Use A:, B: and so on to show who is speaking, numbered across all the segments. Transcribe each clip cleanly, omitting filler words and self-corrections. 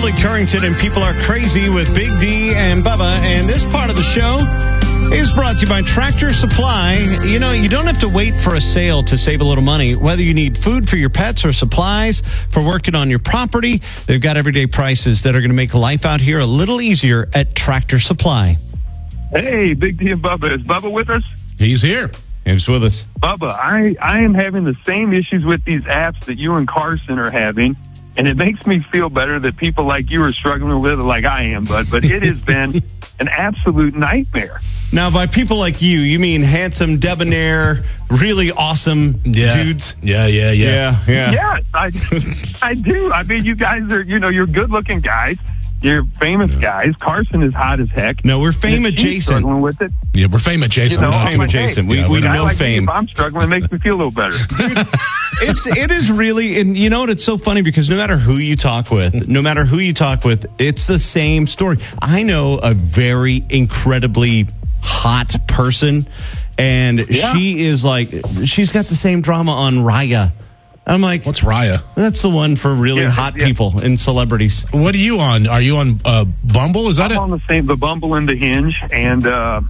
A: Dudley Currington and People Are Crazy with Big D and Bubba. And this part of the show is brought to you by Tractor Supply. You know, you don't have to wait for a sale to save a little money. Whether you need food for your pets or supplies for working on your property, they've got everyday prices that are going to make life out here a little easier at Tractor Supply.
B: Hey, Big D and Bubba. Is Bubba with us?
C: He's here.
A: He's with us.
B: Bubba, I am having the same issues with these apps that you and Carson are having, and it makes me feel better that people like you are struggling with it like I am, but it has been an absolute nightmare.
A: Now, by people like you mean handsome, debonair, really awesome dudes?
C: Yeah.
B: Yes, I do. I mean, you guys are, you're good-looking guys. You're famous guys. Carson is hot as heck.
A: No, we're fame adjacent.
B: Struggling with it.
C: Yeah, we're fame adjacent.
A: We're fame adjacent. We know
B: like
A: fame.
B: If I'm struggling, it makes me feel a little better.
A: Dude, it is really, and you know what? It's so funny because no matter who you talk with, it's the same story. I know a very incredibly hot person, and she is like, she's got the same drama on Raya. I'm like,
C: what's Raya?
A: That's the one for really hot people and celebrities.
C: What are you on? Are you on Bumble? Is that
B: I'm on the Bumble and the Hinge, and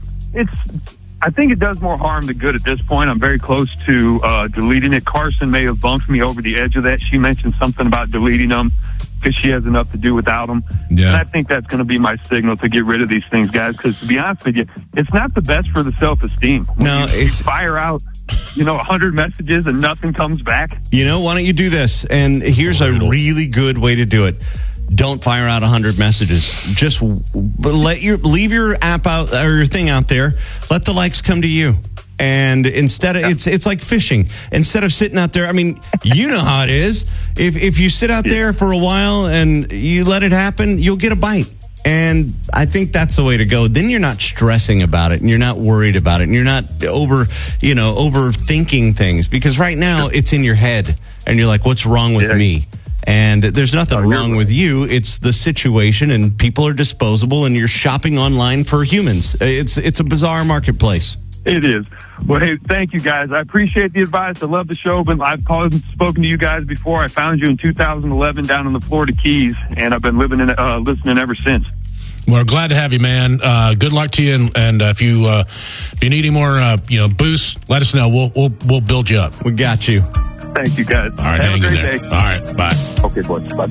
B: I think it does more harm than good at this point. I'm very close to deleting it. Carson may have bumped me over the edge of that. She mentioned something about deleting them because she has enough to do without them. Yeah. And I think that's going to be my signal to get rid of these things, guys, because to be honest with you, it's not the best for the self-esteem. You fire out 100 messages and nothing comes back.
A: Why don't you do this? And here's a really good way to do it. Don't fire out 100 messages. Just leave your app out or your thing out there. Let the likes come to you. And instead of it's like fishing. Instead of sitting out there, I mean, you know how it is. If you sit out there for a while and you let it happen, you'll get a bite. And I think that's the way to go. Then you're not stressing about it, and you're not worried about it, and you're not overthinking things, because right now it's in your head, and you're like, "What's wrong with me?" And there's nothing wrong with you. It's the situation, and people are disposable, and you're shopping online for humans. It's a bizarre marketplace.
B: It is. Well, hey, thank you, guys. I appreciate the advice. I love the show, but I've spoken to you guys before. I found you in 2011 down in the Florida Keys, and I've been listening ever since.
C: We're glad to have you, man. Good luck to you, and if you need any more boosts, let us know. We'll build you up.
A: We got you.
B: Thank you, guys.
C: All right,
B: have a great day.
C: All right, bye.
B: Okay, boys. Bye.